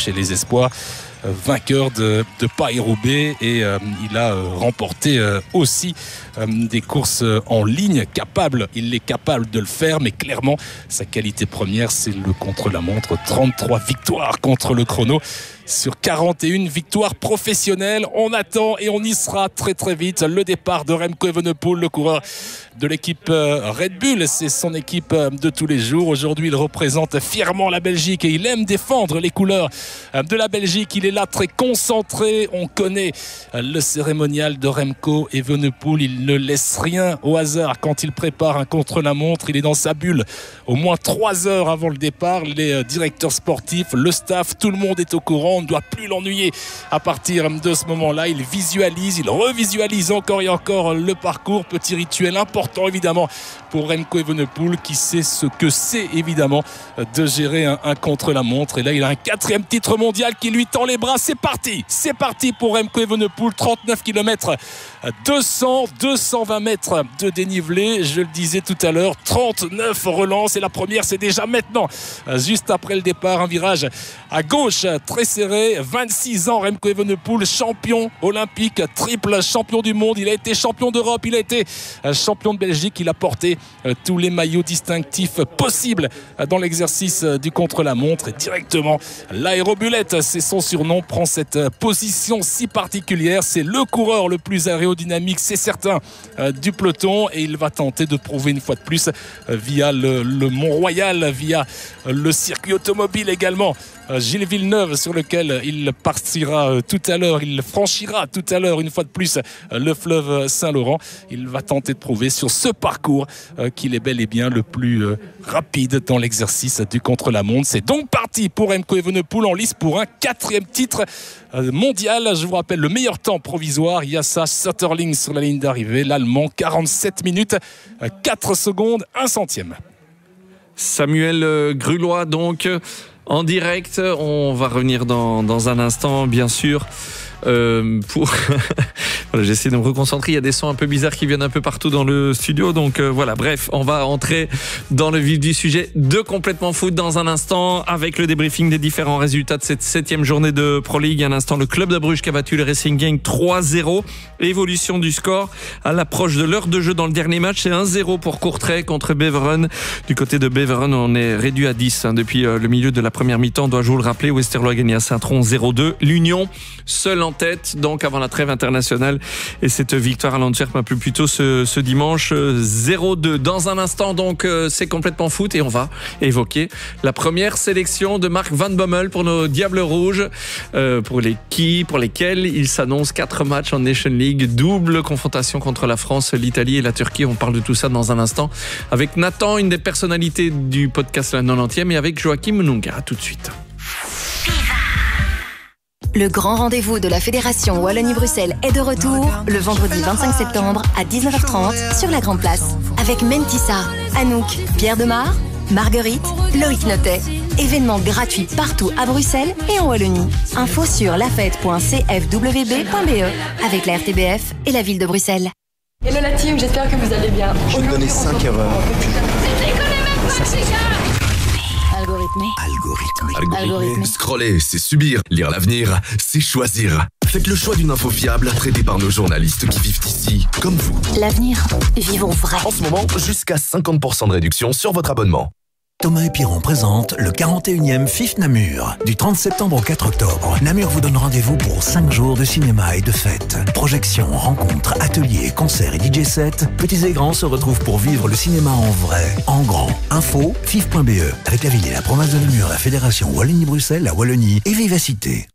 chez les espoirs. Vainqueur de Paris-Roubaix et il a remporté aussi des courses en ligne. Il est capable de le faire, mais clairement sa qualité première c'est le contre-la-montre. 33 victoires contre le chrono sur 41 victoires professionnelles. On attend et on y sera très très vite. Le départ de Remco Evenepoel, le coureur de l'équipe Red Bull, c'est son équipe de tous les jours. Aujourd'hui il représente fièrement la Belgique et il aime défendre les couleurs de la Belgique. Il est là très concentré. On connaît le cérémonial de Remco Evenepoel. Il ne laisse rien au hasard quand il prépare un contre-la-montre. Il est dans sa bulle au moins 3 heures avant le départ. Les directeurs sportifs, le staff, tout le monde est au courant. On ne doit plus l'ennuyer à partir de ce moment-là. Il visualise, il revisualise encore et encore le parcours. Petit rituel important évidemment pour Remco Evenepoel qui sait ce que c'est évidemment de gérer un contre-la-montre. Et là il a un 4e titre mondial qui lui tend les bras. C'est parti pour Remco Evenepoel. 39 km, 220 mètres de dénivelé. Je le disais tout à l'heure, 39 relances et la première c'est déjà maintenant, juste après le départ. Un virage à gauche très serré. 26 ans Remco Evenepoel, champion olympique, triple champion du monde. Il a été champion d'Europe, il a été champion de Belgique. Il a porté tous les maillots distinctifs possibles dans l'exercice du contre-la-montre. Et directement l'aérobulette, c'est son surnom, prend cette position si particulière. C'est le coureur le plus aérodynamique, c'est certain, du peloton. Et il va tenter de prouver une fois de plus via le Mont-Royal, via le circuit automobile également, Gilles Villeneuve, sur lequel il partira tout à l'heure. Il franchira tout à l'heure une fois de plus le fleuve Saint-Laurent. Il va tenter de prouver sur ce parcours qu'il est bel et bien le plus rapide dans l'exercice du contre-la-montre. C'est donc parti pour Remco Evenepoel en lice pour un 4e titre mondial. Je vous rappelle le meilleur temps provisoire, Yassa Sutterling sur la ligne d'arrivée, l'Allemand, 47 minutes 4 secondes 1 centième. Samuel Grulois donc en direct. On va revenir dans un instant bien sûr pour voilà, j'essaie de me reconcentrer, il y a des sons un peu bizarres qui viennent un peu partout dans le studio, donc voilà, bref, on va entrer dans le vif du sujet de Complètement Foot dans un instant avec le débriefing des différents résultats de cette 7e journée de Pro League. Un instant, le club de Bruges qui a battu le Racing Genk 3-0, évolution du score à l'approche de l'heure de jeu dans le dernier match, c'est 1-0 pour Courtrai contre Beveren. Du côté de Beveren, on est réduit à 10 depuis le milieu de la première mi-temps, dois-je vous le rappeler. Westerlo a gagné à Saint-Tron 0-2, l'Union seul en tête donc avant la trêve internationale, et cette victoire à l'Antwerp un peu plus tôt ce dimanche 0-2. Dans un instant donc c'est Complètement Foot et on va évoquer la première sélection de Mark Van Bommel pour nos Diables Rouges, pour lesquels il s'annonce 4 matchs en Nation League, double confrontation contre la France, l'Italie et la Turquie. On parle de tout ça dans un instant avec Nathan, une des personnalités du podcast La 90e, et avec Joachim Nunga. Tout de suite. Le grand rendez-vous de la Fédération Wallonie-Bruxelles est de retour le vendredi 25 septembre à 19h30 sur la Grande Place. Avec Mentissa, Anouk, Pierre Demar, Marguerite, Loïc Notet. Événement gratuit partout à Bruxelles et en Wallonie. Info sur lafête.cfwb.be avec la RTBF et la ville de Bruxelles. Hello la team, j'espère que vous allez bien. Je vais donner 5 erreurs. Algorithmé. Scroller, c'est subir. Lire l'avenir, c'est choisir. Faites le choix d'une info fiable, traitée par nos journalistes qui vivent ici, comme vous. L'avenir, vivons vrai. En ce moment, jusqu'à 50% de réduction sur votre abonnement. Thomas et Piron présente le 41e FIF Namur. Du 30 septembre au 4 octobre, Namur vous donne rendez-vous pour 5 jours de cinéma et de fêtes. Projections, rencontres, ateliers, concerts et DJ sets. Petits et grands se retrouvent pour vivre le cinéma en vrai, en grand. Info, fif.be. Avec la ville et la province de Namur, la Fédération Wallonie-Bruxelles, la Wallonie et Vivacité.